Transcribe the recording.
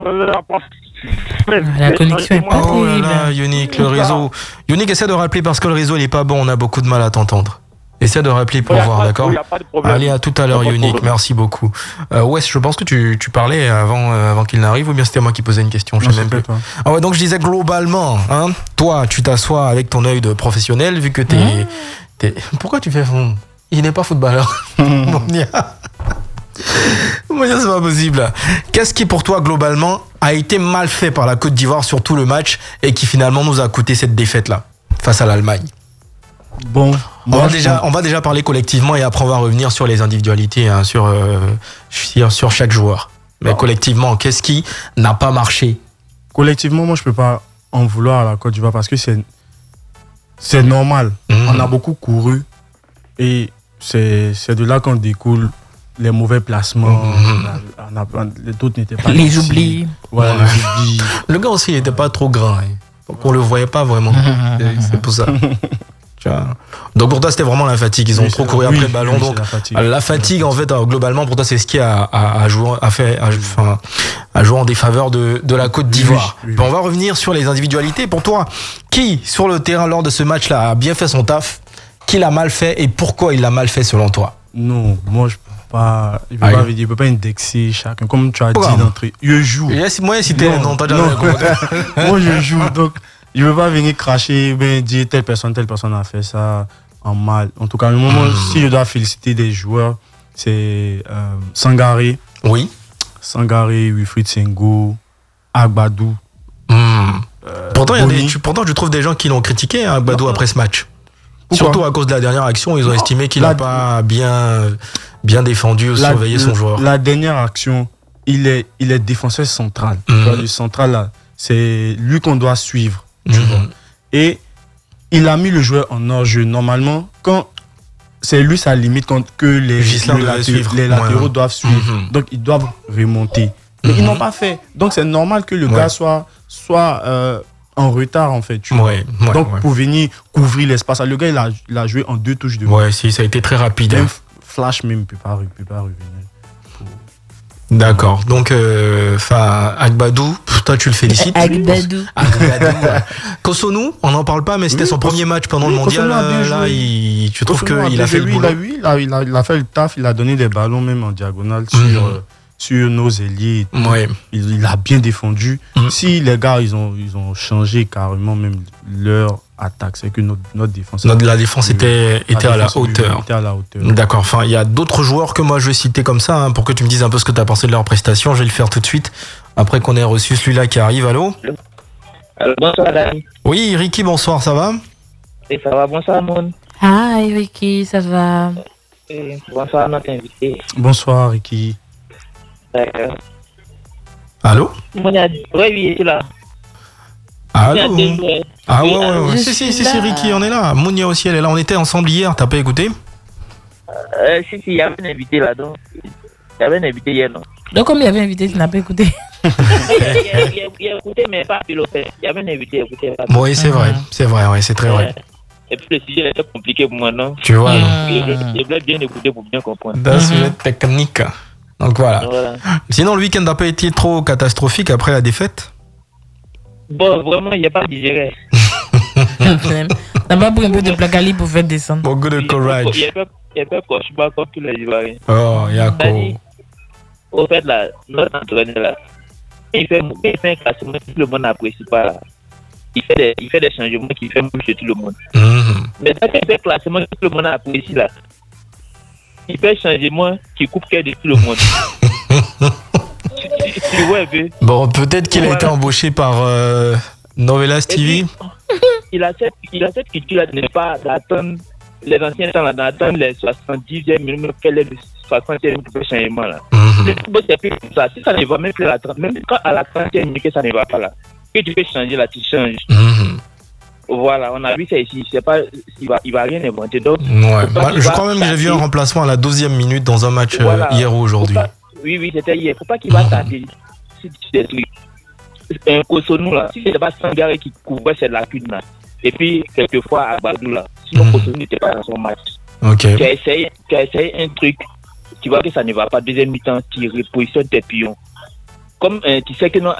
La connexion est pas Oh là terrible. là, Yannick, le réseau. Yannick, essaie de rappeler parce que le réseau il est pas bon, on a beaucoup de mal à t'entendre. Essaie de rappeler pour voir, d'accord? Il n'y a pas de problème. Allez, à tout à l'heure, Yannick, merci beaucoup. Ouais, je pense que tu parlais avant qu'il n'arrive, ou bien c'était moi qui posais une question, je sais même plus. Ah ouais, donc je disais globalement, hein, toi, tu t'assois avec ton œil de professionnel, vu que t'es... Pourquoi tu fais fond? Il n'est pas footballeur. Monia, c'est pas possible. Qu'est-ce qui, pour toi, globalement, a été mal fait par la Côte d'Ivoire sur tout le match et qui finalement nous a coûté cette défaite-là face à l'Allemagne? Bon, on va déjà parler collectivement et après on va revenir sur les individualités, hein, sur chaque joueur. Mais collectivement, qu'est-ce qui n'a pas marché? Collectivement, moi je peux pas en vouloir à la Côte d'Ivoire parce que c'est normal. On a beaucoup couru et c'est de là qu'on découle les mauvais placements. Les autres n'étaient pas les oublis. Voilà, les oublis. Le gars aussi il n'était pas trop grand, hein. Donc on le voyait pas vraiment. C'est pour ça. Donc pour toi c'était vraiment la fatigue, ils ont trop couru après le ballon, donc la fatigue en fait globalement pour toi c'est ce qui a joué en défaveur de la Côte d'Ivoire. On va revenir sur les individualités. Pour toi, qui sur le terrain lors de ce match là a bien fait son taf, qui l'a mal fait et pourquoi il l'a mal fait selon toi? Non, moi je peux pas, il peut pas indexer chacun comme tu as dit d'entrée. Je joue. Moi si t'es moi je joue, donc je ne veux pas venir cracher, dire telle personne a fait ça en mal. En tout cas, le moment, si je dois féliciter des joueurs, c'est Sangaré. Oui. Sangaré, Wilfried Senghor, Agbadou. Pourtant, je trouve des gens qui l'ont critiqué, hein, Agbadou, après ce match. Pourquoi? Surtout à cause de la dernière action, ils ont estimé qu'il n'a pas bien défendu ou surveillé son joueur. La dernière action, il est défenseur central. Le central, là, c'est lui qu'on doit suivre. Et il a mis le joueur en hors-jeu. Normalement, quand c'est lui sa limite que les latéraux doivent suivre. Donc ils doivent remonter. Mais ils n'ont pas fait. Donc c'est normal que le gars soit en retard en fait. Pour venir couvrir l'espace. Le gars il a joué en 2 touches de ouais, si, ça a été très rapide. Même Flash même ne peut pas revenir. D'accord, donc Agbadou, toi tu le félicites. Agbadou. Kosonou, on n'en parle pas, mais c'était son premier match pendant le mondial. Là, tu trouves qu'il a fait le boulot? Il a fait le taf, il a donné des ballons même en diagonale sur nos ailiers. Ouais. Il a bien défendu. Si les gars ils ont changé carrément même leur attaque, c'est que notre défense. La défense était à la hauteur. D'accord. Enfin, il y a d'autres joueurs que moi je vais citer comme ça, hein, pour que tu me dises un peu ce que tu as pensé de leur prestation. Je vais le faire tout de suite. Après qu'on ait reçu celui-là qui arrive. Allô? Bonsoir, Dani. Oui, Ricky, bonsoir, ça va? Et ça va, bonsoir, Mon. Hi, Ricky, ça va? Bonsoir, notre invité. Bonsoir, Ricky. D'accord. Allô? Oui, il est là. Allô? Ah ouais. Si, Ricky, on est là. Mounia aussi, elle est là. On était ensemble hier, t'as pas écouté? Si, il y avait un invité là, donc. Il y avait un invité hier, non? Donc, comme il y avait un invité, tu n'as pas écouté? Il a écouté, mais pas piloté. Il y avait un invité, il a écouté. Oui, c'est vrai, c'est très vrai. Et puis le sujet était compliqué pour moi, non? Tu vois, je voulais bien écouter pour bien comprendre. D'un sujet technique. Donc voilà. Sinon, le week-end n'a pas été trop catastrophique après la défaite? Bon, vraiment, il n'y a pas digéré. T'as pas pris un peu de placali pour faire descendre? Beaucoup de courage. Il n'y a pas de cauchemar comme tous les Ivoiriens. Oh, Yako. Au fait, là, notre entraîneur, là, il fait un classement que tout le monde n'apprécie pas. Là. Il fait des changements qui fait bouger tout le monde. Mais quand il fait un classement que tout le monde apprécie, là, il fait un changement qui coupe cœur de tout le monde. Bon, peut-être qu'il a été embauché par Novelas TV. Il a cette culture de ne pas d'attendre les anciens temps, d'attendre les 70e minutes, quel est le 60e minute pour faire changement là. Le football c'est plus comme ça. Si ça ne va même plus à la 30, même quand à la 30e minute ça ne va pas là, que tu peux changer là, tu changes. Voilà, on a vu ça ici. C'est pas, il va rien inventer. Donc, je crois même que j'ai vu un remplacement à la 12e minute dans un match hier ou aujourd'hui. Oui, c'était hier. Faut pas qu'il va taper des trucs. Un Kosonou là, si c'était pas Sangaré qui couvrait cette lacune là, et puis quelquefois Agbadou là, sinon Kosonou n'était pas dans son match. Tu as essayé un truc, tu vois que ça ne va pas. Deuxième mi-temps, tu repositionnes tes pions. comme tu sais que non,